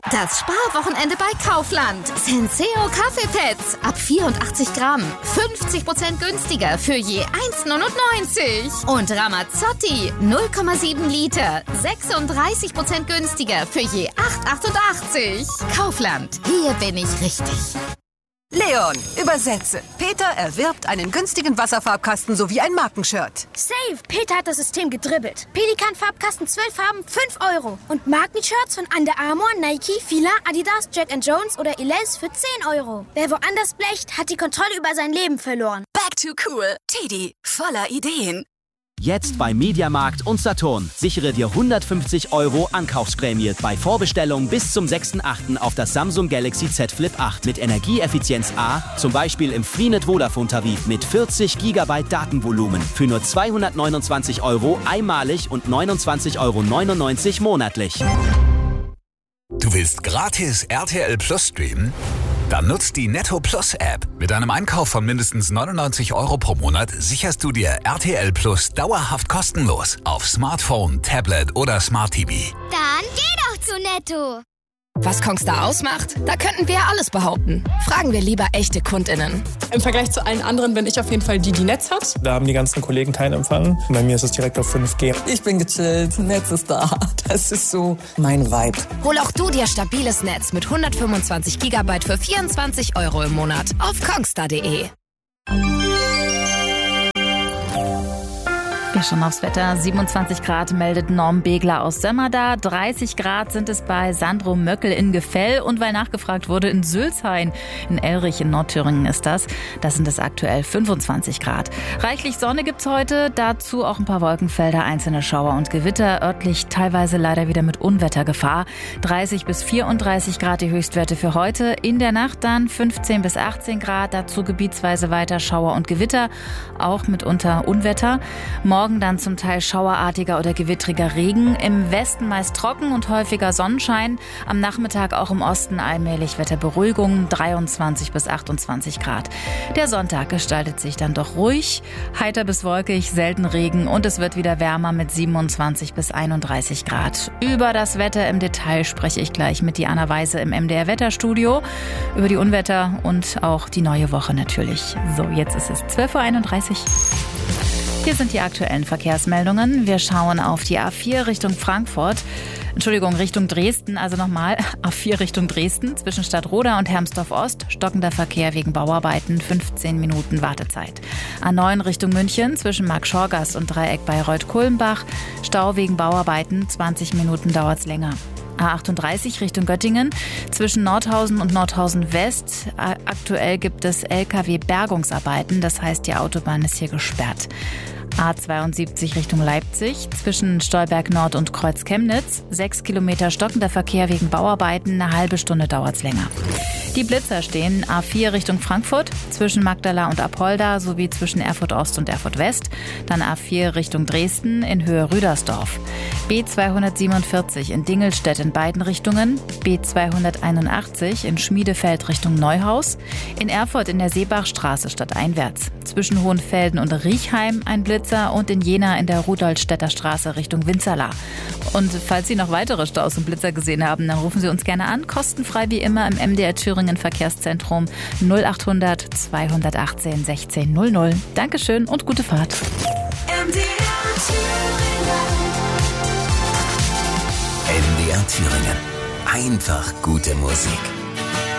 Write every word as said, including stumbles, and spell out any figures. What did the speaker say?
Das Sparwochenende bei Kaufland. Senseo Kaffeepads ab vierundachtzig Gramm. fünfzig Prozent günstiger für je eins neunundneunzig. Und Ramazzotti null Komma sieben Liter. sechsunddreißig Prozent günstiger für je acht achtundachtzig. Kaufland. Hier bin ich richtig. Leon, übersetze. Peter erwirbt einen günstigen Wasserfarbkasten sowie ein Markenshirt. Safe! Peter hat das System gedribbelt. Pelikan-Farbkasten zwölf Farben, fünf Euro. Und Markenshirts von Under Armour, Nike, Fila, Adidas, Jack and Jones oder Elize für zehn Euro. Wer woanders blecht, hat die Kontrolle über sein Leben verloren. Back to cool. Teddy, voller Ideen. Jetzt bei Mediamarkt und Saturn. Sichere dir hundertfünfzig Euro Ankaufsprämie bei Vorbestellung bis zum sechsten achten auf das Samsung Galaxy Z Flip acht mit Energieeffizienz A, zum Beispiel im Freenet Vodafone-Tarif mit vierzig Gigabyte Datenvolumen für nur zweihundertneunundzwanzig Euro einmalig und neunundzwanzig Euro neunundneunzig monatlich. Du willst gratis R T L Plus streamen? Dann nutzt die Netto Plus App. Mit einem Einkauf von mindestens neunundneunzig Euro pro Monat sicherst du dir R T L Plus dauerhaft kostenlos auf Smartphone, Tablet oder Smart T V. Dann geh doch zu Netto. Was Kongstar ausmacht? Da könnten wir ja alles behaupten. Fragen wir lieber echte KundInnen. Im Vergleich zu allen anderen bin ich auf jeden Fall die, die Netz hat. Da haben die ganzen Kollegen keinen Empfang. Bei mir ist es direkt auf fünf G. Ich bin gechillt, Netz ist da. Das ist so mein Vibe. Hol auch du dir stabiles Netz mit hundertfünfundzwanzig Gigabyte für vierundzwanzig Euro im Monat auf kongstar punkt de. Wir schauen aufs Wetter. siebenundzwanzig Grad meldet Norm Begler aus Sömmerda. dreißig Grad sind es bei Sandro Möckel in Gefell. Und weil nachgefragt wurde, in Sülzhain, in Elrich in Nordthüringen ist das. Da sind es aktuell fünfundzwanzig Grad. Reichlich Sonne gibt's heute. Dazu auch ein paar Wolkenfelder, einzelne Schauer und Gewitter. Örtlich teilweise leider wieder mit Unwettergefahr. dreißig bis vierunddreißig Grad die Höchstwerte für heute. In der Nacht dann fünfzehn bis achtzehn Grad. Dazu gebietsweise weiter Schauer und Gewitter. Auch mitunter Unwetter. Morgen dann zum Teil schauerartiger oder gewittriger Regen. Im Westen meist trocken und häufiger Sonnenschein. Am Nachmittag auch im Osten allmählich Wetterberuhigung, dreiundzwanzig bis achtundzwanzig Grad. Der Sonntag gestaltet sich dann doch ruhig, heiter bis wolkig, selten Regen und es wird wieder wärmer mit siebenundzwanzig bis einunddreißig Grad. Über das Wetter im Detail spreche ich gleich mit Diana Weise im M D R Wetterstudio. Über die Unwetter und auch die neue Woche natürlich. So, jetzt ist es zwölf Uhr einunddreißig. Hier sind die aktuellen Verkehrsmeldungen. Wir schauen auf die A vier Richtung Frankfurt. Entschuldigung, Richtung Dresden, also nochmal A vier Richtung Dresden. Zwischen Stadtroda und Hermsdorf Ost stockender Verkehr wegen Bauarbeiten, fünfzehn Minuten Wartezeit. A neun Richtung München zwischen Marktschorgast und Dreieck Bayreuth-Kulmbach. Stau wegen Bauarbeiten, zwanzig Minuten dauert's länger. A achtunddreißig Richtung Göttingen zwischen Nordhausen und Nordhausen West. Aktuell gibt es L K W-Bergungsarbeiten, das heißt, die Autobahn ist hier gesperrt. A zweiundsiebzig Richtung Leipzig zwischen Stolberg Nord und Kreuz Chemnitz. Sechs Kilometer stockender Verkehr wegen Bauarbeiten, eine halbe Stunde dauert's länger. Die Blitzer stehen A vier Richtung Frankfurt zwischen Magdala und Apolda sowie zwischen Erfurt Ost und Erfurt West. Dann A vier Richtung Dresden in Höhe Rüdersdorf. B zweihundertsiebenundvierzig in Dingelstedt in beiden Richtungen. B zweihunderteinundachtzig in Schmiedefeld Richtung Neuhaus. In Erfurt in der Seebachstraße stadteinwärts. Zwischen Hohenfelden und Riechheim ein Blitzer und in Jena in der Rudolstädter Straße Richtung Winzerla. Und falls Sie noch weitere Staus und Blitzer gesehen haben, dann rufen Sie uns gerne an. Kostenfrei wie immer im M D R Thüringen Verkehrszentrum null achthundert zweihundertachtzehn sechzehn null null. Dankeschön und gute Fahrt. M D R Thüringen. M D R Thüringen. Einfach gute Musik.